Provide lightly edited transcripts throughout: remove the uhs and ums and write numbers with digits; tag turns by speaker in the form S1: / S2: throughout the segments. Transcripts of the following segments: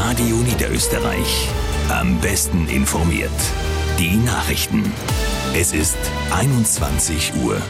S1: Radio Niederösterreich. Am besten informiert. Die Nachrichten. Es ist 21 Uhr.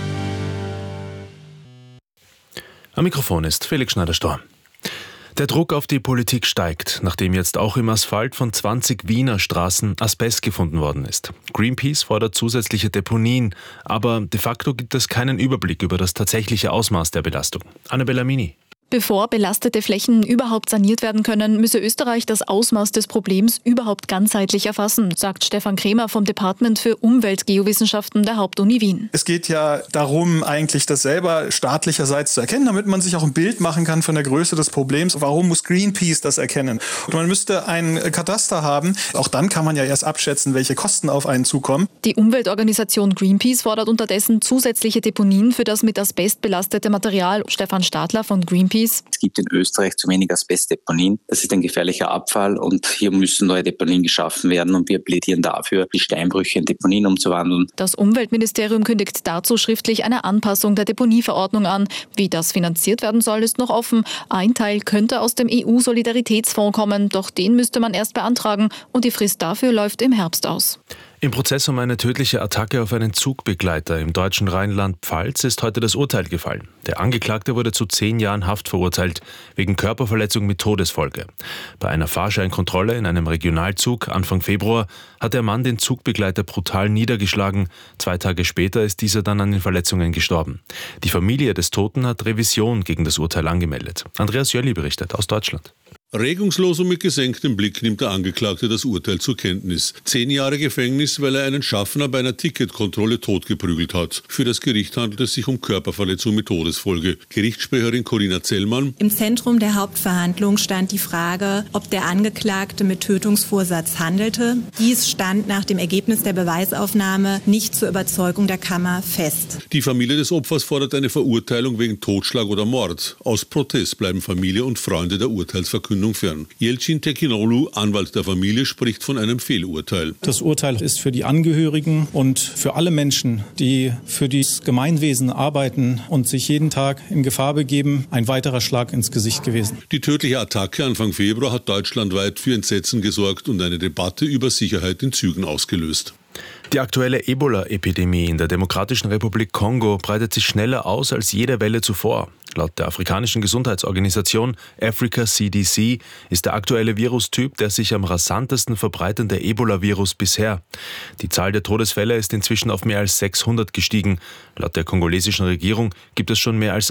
S2: Am Mikrofon ist Felix Schneider-Storm. Der Druck auf die Politik steigt, nachdem jetzt auch im Asphalt von 20 Wiener Straßen Asbest gefunden worden ist. Greenpeace fordert zusätzliche Deponien, aber de facto gibt es keinen Überblick über das tatsächliche Ausmaß der Belastung. Anne Bellamini.
S3: Bevor belastete Flächen überhaupt saniert werden können, müsse Österreich das Ausmaß des Problems überhaupt ganzheitlich erfassen, sagt Stefan Kremer vom Department für Umweltgeowissenschaften der Hauptuni Wien.
S4: Es geht ja darum, eigentlich das selber staatlicherseits zu erkennen, damit man sich auch ein Bild machen kann von der Größe des Problems. Warum muss Greenpeace das erkennen? Und man müsste ein Kataster haben. Auch dann kann man ja erst abschätzen, welche Kosten auf einen zukommen.
S3: Die Umweltorganisation Greenpeace fordert unterdessen zusätzliche Deponien für das mit Asbest belastete Material. Stefan Stadler von Greenpeace.
S5: Es gibt in Österreich zu wenig Asbestdeponien. Das ist ein gefährlicher Abfall und hier müssen neue Deponien geschaffen werden und wir plädieren dafür, die Steinbrüche in Deponien umzuwandeln.
S3: Das Umweltministerium kündigt dazu schriftlich eine Anpassung der Deponieverordnung an. Wie das finanziert werden soll, ist noch offen. Ein Teil könnte aus dem EU-Solidaritätsfonds kommen, doch den müsste man erst beantragen und die Frist dafür läuft im Herbst aus.
S2: Im Prozess um eine tödliche Attacke auf einen Zugbegleiter im deutschen Rheinland-Pfalz ist heute das Urteil gefallen. Der Angeklagte wurde zu 10 Jahren Haft verurteilt, wegen Körperverletzung mit Todesfolge. Bei einer Fahrscheinkontrolle in einem Regionalzug Anfang Februar hat der Mann den Zugbegleiter brutal niedergeschlagen. 2 Tage später ist dieser dann an den Verletzungen gestorben. Die Familie des Toten hat Revision gegen das Urteil angemeldet. Andreas Jölli berichtet aus Deutschland.
S6: Regungslos und mit gesenktem Blick nimmt der Angeklagte das Urteil zur Kenntnis. 10 Jahre Gefängnis, weil er einen Schaffner bei einer Ticketkontrolle totgeprügelt hat. Für das Gericht handelt es sich um Körperverletzung mit Todesfolge. Gerichtssprecherin Corinna Zellmann.
S7: Im Zentrum der Hauptverhandlung stand die Frage, ob der Angeklagte mit Tötungsvorsatz handelte. Dies stand nach dem Ergebnis der Beweisaufnahme nicht zur Überzeugung der Kammer fest.
S6: Die Familie des Opfers fordert eine Verurteilung wegen Totschlag oder Mord. Aus Protest bleiben Familie und Freunde der Urteilsverkündung fern. Yelcin Tekinoglu, Anwalt der Familie, spricht von einem Fehlurteil.
S8: Das Urteil ist für die Angehörigen und für alle Menschen, die für das Gemeinwesen arbeiten und sich jeden Tag in Gefahr begeben, ein weiterer Schlag ins Gesicht gewesen.
S6: Die tödliche Attacke Anfang Februar hat deutschlandweit für Entsetzen gesorgt und eine Debatte über Sicherheit in Zügen ausgelöst.
S2: Die aktuelle Ebola-Epidemie in der Demokratischen Republik Kongo breitet sich schneller aus als jede Welle zuvor. Laut der afrikanischen Gesundheitsorganisation Africa CDC ist der aktuelle Virustyp der sich am rasantesten verbreitende Ebola-Virus bisher. Die Zahl der Todesfälle ist inzwischen auf mehr als 600 gestiegen. Laut der kongolesischen Regierung gibt es schon mehr als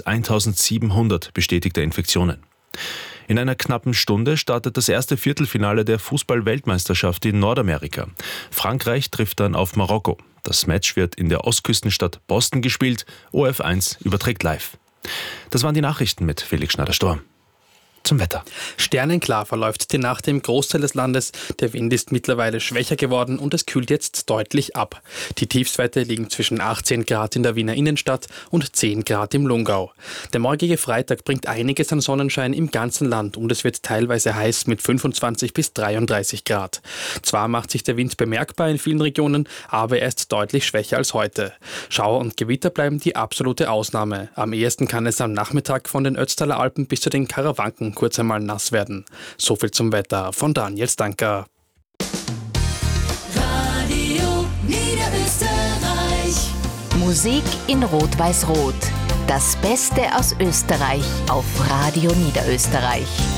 S2: 1700 bestätigte Infektionen. In einer knappen Stunde startet das erste Viertelfinale der Fußball-Weltmeisterschaft in Nordamerika. Frankreich trifft dann auf Marokko. Das Match wird in der Ostküstenstadt Boston gespielt. ORF1 überträgt live. Das waren die Nachrichten mit Felix Schneider-Storm. Zum Wetter.
S9: Sternenklar verläuft die Nacht im Großteil des Landes. Der Wind ist mittlerweile schwächer geworden und es kühlt jetzt deutlich ab. Die Tiefstwerte liegen zwischen 18 Grad in der Wiener Innenstadt und 10 Grad im Lungau. Der morgige Freitag bringt einiges an Sonnenschein im ganzen Land und es wird teilweise heiß mit 25 bis 33 Grad. Zwar macht sich der Wind bemerkbar in vielen Regionen, aber er ist deutlich schwächer als heute. Schauer und Gewitter bleiben die absolute Ausnahme. Am ehesten kann es am Nachmittag von den Ötztaler Alpen bis zu den Karawanken kurz einmal nass werden. So viel zum Wetter von Daniel Stanker.
S10: Radio Niederösterreich.
S11: Musik in Rot-Weiß-Rot. Das Beste aus Österreich auf Radio Niederösterreich.